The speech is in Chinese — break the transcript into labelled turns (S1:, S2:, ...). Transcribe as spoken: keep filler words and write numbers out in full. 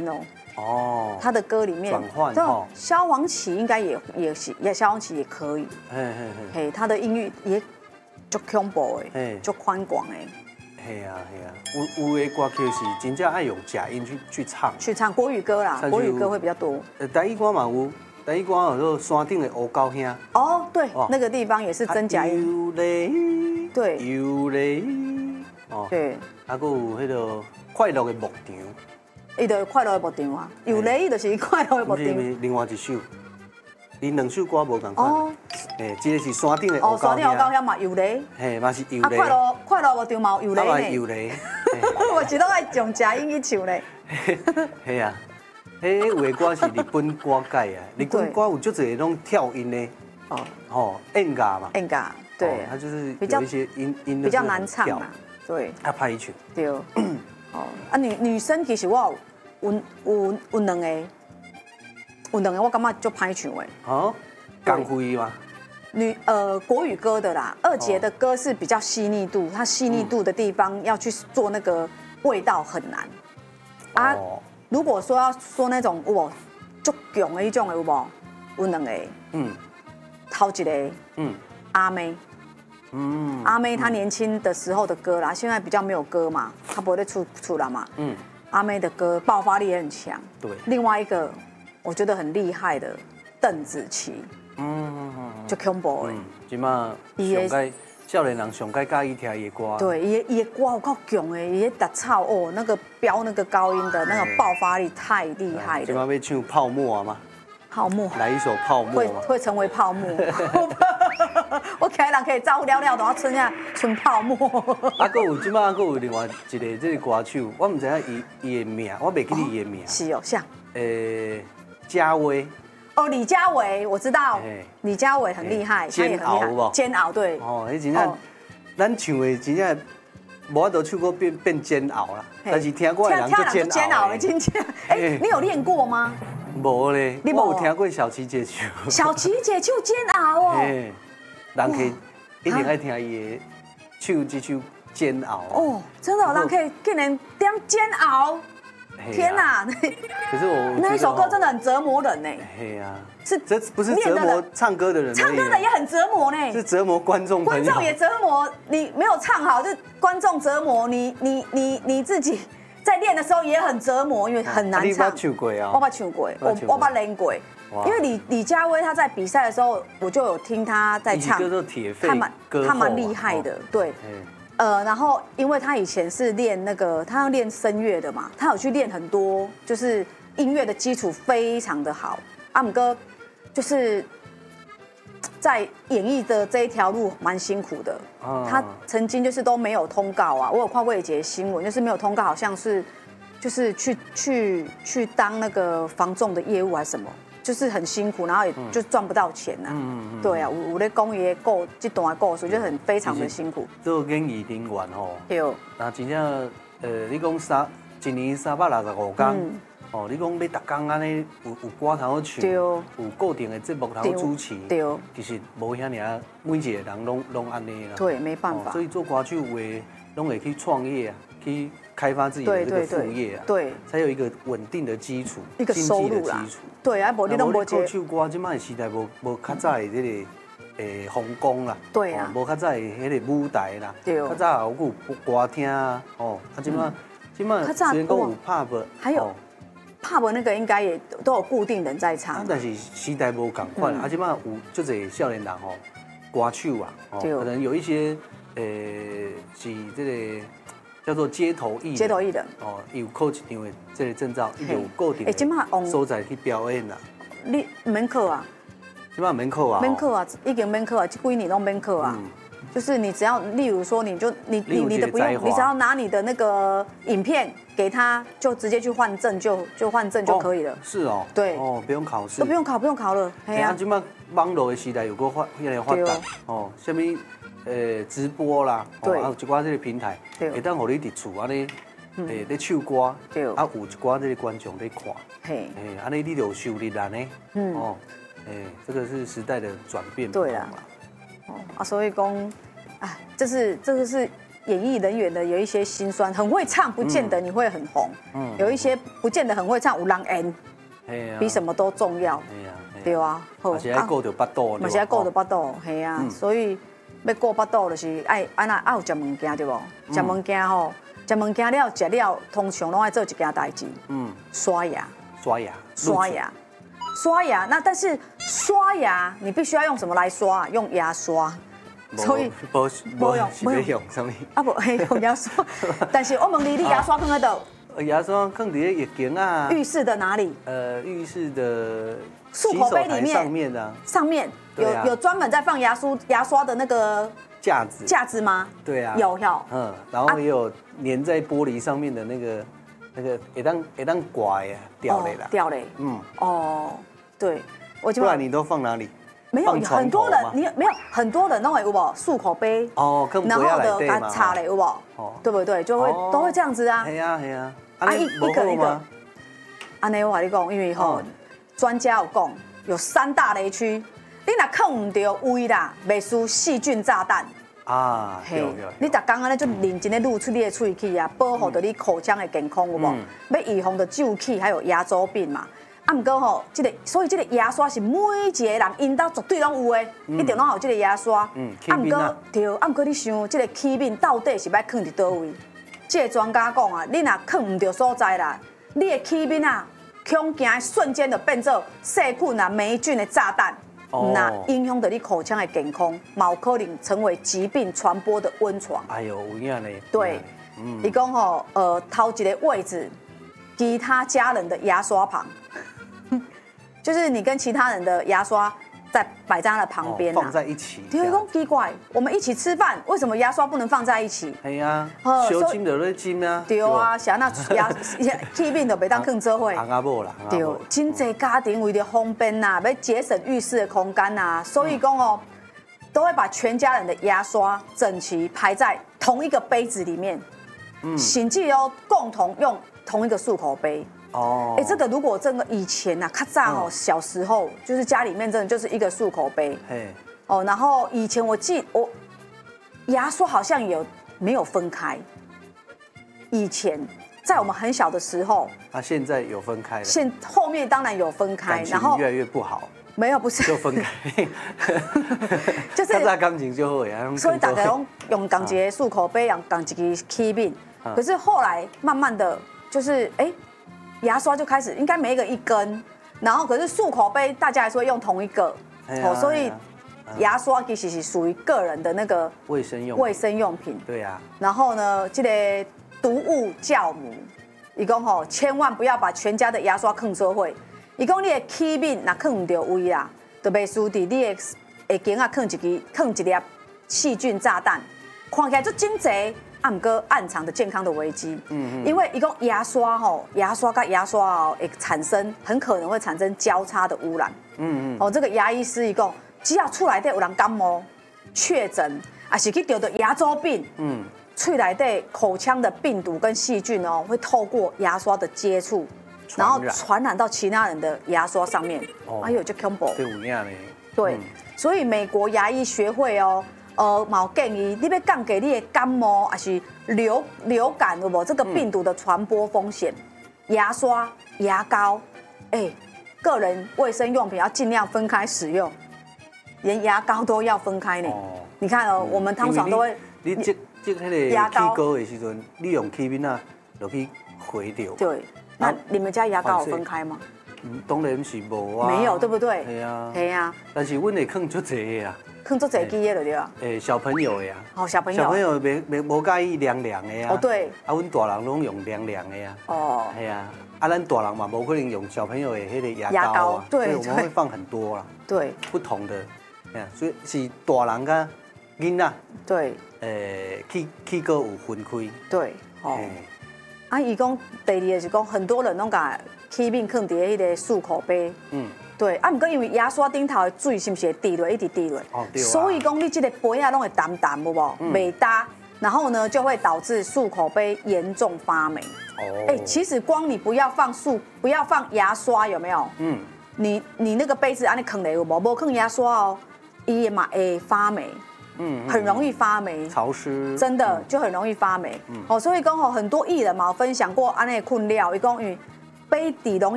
S1: 哦。
S2: 哦，
S1: 他的歌里面
S2: 转换哦，
S1: 萧煌奇应该也也是，也萧煌奇也可以。
S2: 嘿嘿嘿，
S1: 嘿，他的音域也足恐怖的，足宽广的。
S2: 嘿啊嘿啊，有有的歌曲是真正爱用假音去去唱，
S1: 去唱国语歌啦，国语歌会比较多。
S2: 呃，台语歌嘛有，台语歌有说山顶的乌狗兄。
S1: 哦，对，那个地方也是真假音。
S2: 有嘞，
S1: 对，
S2: 有嘞，
S1: 哦，对，
S2: 还有迄个快乐的牧场。
S1: 伊就快乐的牧场啊，有嘞，伊就是快乐的牧场。
S2: 另外一首，伊两首歌无同款。哦。诶，一个是山顶的乌狗
S1: 哦，山顶乌狗乡嘛有嘞。
S2: 嘿，嘛是有嘞。
S1: 啊，快乐快乐牧场嘛有嘞呢。
S2: 有嘞。
S1: 我一拢爱用假音去唱嘞。
S2: 嘿啊，迄有的歌是日本歌改啊，日本歌有足侪种跳音的。哦。吼，演歌嘛。
S1: 演歌，对。
S2: 它就是有一些音音
S1: 比较难唱嘛。对。
S2: 啊，拍一曲。
S1: 对。哦，啊女女生其实我有有有两个，有两个我感觉就歹唱的。
S2: 哦，港辉嘛。
S1: 女呃国语歌的啦，二姐的歌是比较细腻度，它细腻度的地方要去做那个味道很难。啊，如果说要说那种哇足强的一种的有无？有两个。嗯。头一个。嗯。阿妹。嗯。阿妹她年轻的时候的歌啦，现在比较没有歌嘛，她不会再出出来嘛。嗯。阿妹的歌爆发力也很强。
S2: 对。
S1: 另外一个我觉得很厉害的邓紫棋。嗯。就恐怖的。
S2: 即马上该少年人上该介意听伊的歌。
S1: 对，伊伊的歌有够强的，伊的插哦，那个飙那个高音的那个爆发力太厉害了。
S2: 即马要唱泡沫啊吗？
S1: 泡沫。
S2: 来一首泡沫。
S1: 会会成为泡沫。我看人可以招呼了了，都要春下春泡沫。
S2: 啊，佫有即马佫有另外一个这个歌手，我唔知影伊伊的名，我袂记得伊的名。
S1: 是哦，像。
S2: 诶，嘉威。
S1: 哦，李佳薇，我知道，李佳薇很厉害，
S2: 煎熬，
S1: 煎熬，对。
S2: 哦，迄真正，咱唱的真正，无法度唱过变变煎熬啦。但是听过的人就煎熬的，
S1: 真正。哎，你有练过吗？
S2: 无咧，我有听过小琪姐唱。
S1: 小琪姐唱煎熬哦。
S2: 嘿，人可以一定爱听伊的唱这首煎熬。
S1: 哦，真的，人可以竟然点煎熬。天哪！
S2: 可是我
S1: 那一首歌真的很折磨人呢。
S2: 嘿呀，是这不是折磨唱歌的人，
S1: 唱歌的也很折磨呢。
S2: 是折磨观众，
S1: 观众也折磨你，没有唱好，就观众折磨你，你你你自己在练的时候也很折磨，因为很难唱。
S2: 你唱过啊？
S1: 我把唱过，我我把练过。因为李李佳薇她在比赛的时候，我就有听她在唱，
S2: 叫做铁肺，
S1: 她蛮她蛮厉害的，对。呃，然后因为他以前是练那个，他要练声乐的嘛，他有去练很多，就是音乐的基础非常的好。阿姆哥就是在演艺的这一条路蛮辛苦的，他曾经就是都没有通告啊。我有看过一节新闻，就是没有通告，好像是就是去去去当那个房仲的业务还是什么。就是很辛苦，然后也就赚不到钱呐。嗯嗯对啊，有有咧讲伊的故这段故事，就很非常的辛苦。
S2: 做演艺人员吼，
S1: 对。
S2: 那真正呃，你讲三一年三百六十五天，哦，你讲要逐工安尼有有歌通好唱，有固定的节目通好主持，对。其实无遐尔，每一个人拢拢安尼啦。
S1: 对，没办法。
S2: 所以做歌手话，拢会去创业啊，去开发自己的这个副业啊，对，才有一个稳定的基础，
S1: 一个收入啦。对啊，无你拢无接。
S2: 唱歌，即摆的时代无无较早的这个诶风光啦，
S1: 对啊，
S2: 无较早的迄个舞台啦，对，较早有有歌厅啊，哦，啊即摆即摆虽然讲有 pub，
S1: 还有 pub 那个应该也都有固定人在唱。
S2: 啊，但是时代无共款，啊即摆有足侪少年人吼，歌手啊，哦，可能有一些诶是这个。叫做街头艺人，
S1: 街头艺人
S2: 哦，有考一张的这个证照，有固定的所在去表演啦。
S1: 你免考啊？
S2: 起码免考啊？
S1: 免考啊，已经免考啊，这几年都免考啊。就是你只要，例如说，你就你你你的不用，你只要拿你的那个影片给他，就直接去换证，就就换证就可以了。
S2: 是哦。对。哦，不用考试。
S1: 都不用考，不用考了。
S2: 哎呀，起码网络的时代有个发，越来越发达哦，什么？呃，直播啦，对，啊有一寡这个平台，会当互你伫厝安尼，诶，咧唱歌，对，啊有一寡这个观众在看，嘿，诶，安尼你就有收入啦呢，嗯，哦，诶，这个是时代的转变，
S1: 对啦，哦啊，所以讲，哎，这是这个是演艺人员的有一些辛酸，很会唱不见得你会很红，嗯，有一些不见得很会唱，有人演，比什么都重要，对啊，
S2: 而且还顾到巴肚，
S1: 而且还顾到巴肚，系啊，所以要顾巴肚就是爱安那爱有食物件对不？食物件吼，食物件了食了，通常拢爱做一件代志，嗯，刷牙，
S2: 刷牙，
S1: 刷牙。刷牙，那但是刷牙你必须要用什么来刷？用牙刷，
S2: 所以不不用不用什么？
S1: 啊不，用牙刷。但是我问你，你牙刷放在倒？
S2: 牙刷放在浴缸啊。
S1: 浴室的哪里？
S2: 呃，浴室的
S1: 漱口杯里面
S2: 上面啊。
S1: 上面有有专门在放牙刷牙刷的那个
S2: 架子
S1: 架子吗？
S2: 对啊，
S1: 有有。
S2: 嗯，然后也有粘在玻璃上面的那个那个会当会当刮呀掉嘞啦。
S1: 掉嘞。嗯。哦。对，我就
S2: 不然你都放哪里？
S1: 没有很多人，你没有很多人都会有无漱口杯
S2: 哦，然
S1: 后的给它擦嘞，有无？哦，对不对？就会都会这样子啊。
S2: 系啊系啊。
S1: 啊一一个一个。安尼我跟你讲，因为吼专家有讲有三大雷区，你若控唔到胃啦，袂输细菌炸弹。啊，嘿，你逐工安尼就认真的露出你的喙齿啊，保护到你口腔的健康，有无？要预防的皱气还有牙周病嘛。啊，毋过吼，这个所以这个牙刷是每一个人因兜绝对拢有的，一定拢有这个牙刷。嗯，啊，毋过对，啊，毋过你想，这个气敏到底是要放伫倒位？这个专家讲啊，你若放唔到所在啦，你的气敏啊，恐惊瞬间就变做细菌啊、霉菌的炸弹，那影响到你口腔的健康，有可能成为疾病传播的温床。
S2: 哎呦，有影呢。
S1: 对，伊讲吼，呃，头一个位置，其他家人的牙刷旁。就是你跟其他人的牙刷在摆在他的旁边、
S2: 啊哦，放在一起。
S1: 对，讲奇怪，我们一起吃饭，为什么牙刷不能放在一起？
S2: 系啊，小金的那金啊。
S1: 对啊，像那牙气病就袂当放做伙。
S2: 行啊无啦。
S1: 对，真济家庭为了方便呐，要节省浴室的空间呐，所以讲哦，都会把全家人的牙刷整齐排在同一个杯子里面，嗯，甚至哦共同用同一个漱口杯。哦，哎，这个如果真的以前呐，较早哦，小时候就是家里面真的就是一个漱口杯，嘿，哦，然后以前我记我牙刷好像有没有分开？以前在我们很小的时候，
S2: 啊，现在有分开了，
S1: 现后面当然有分开，
S2: 然后越来越不好，
S1: 没有不是
S2: 就分开，
S1: 就是
S2: 较早感情就好呀，
S1: 所以大家用用同一个漱口杯，用同一个器皿，可是后来慢慢的就是哎。牙刷就开始应该每一个一根，然后可是漱口杯大家还是会用同一个，哦，所以牙刷其实是属于个人的那个
S2: 卫生用
S1: 卫生用品。
S2: 对啊。
S1: 然后呢，这个毒物酵母，伊讲吼，千万不要把全家的牙刷放做伙。伊讲你的器皿若放唔到位啦，就袂输伫你的下颈啊放一支放一粒细菌炸弹，看起来就真济。啊，毋过暗藏的健康的危机，嗯嗯，因为一共牙刷吼，牙刷跟牙刷哦，会产生很可能会产生交叉的污染，嗯嗯，哦，这个牙医师一共只要出来的有人感冒确诊，啊是去得到牙周病，嗯，喙内底口腔的病毒跟细菌哦，会透过牙刷的接触，然后传染到其他人的牙刷上面，哦，哎呦，就恐怖，
S2: 对，有影呢，
S1: 对，所以美国牙医学会哦。呃，冇建议你要降低你的感冒还是流流感有无这个病毒的传播风险？嗯、牙刷、牙膏，哎、欸，个人卫生用品要尽量分开使用，连牙膏都要分开呢。哦、你看哦，嗯、我们通常都会，
S2: 你这这那个牙膏的时阵，你用气敏啊，落去回掉。
S1: 对，那你们家牙膏有分开吗？
S2: 嗯，当然是无啊。
S1: 没有，对不对？
S2: 系啊，
S1: 系啊。
S2: 但是阮会放足济的啊。
S1: 放足济支的就对啊。
S2: 诶，小朋友的呀。
S1: 哦，小朋友。
S2: 小朋友没没无介意凉凉的呀。
S1: 哦，对。
S2: 啊，阮大人拢用凉凉的呀。哦。系啊，啊，咱大人嘛，无可能用小朋友的迄个牙膏啊。
S1: 对。
S2: 所以我们会放很多啦。
S1: 对。
S2: 不同的，所以是大人甲囡仔。
S1: 对。
S2: 诶，气气个有分开。
S1: 对。哦。啊，伊讲第二个是讲，很多人拢甲气敏放伫迄个漱口杯。嗯。对，啊，毋过因为牙刷顶头的水是毋是会滴落，一直滴落，哦对啊，所以讲你这个杯啊拢会淡淡，有无？袂搭，然后呢就会导致漱口杯严重发霉。哦，哎，其实光你不要放漱，不要放牙刷，有没有？嗯，你你那个杯子安尼放咧有无？无放牙刷哦，伊嘛会发霉。 嗯，很容易发霉，
S2: 潮湿，
S1: 真的就很容易发霉。哦，所以讲吼，很多艺人嘛分享过安内困料，伊讲因为杯底容易。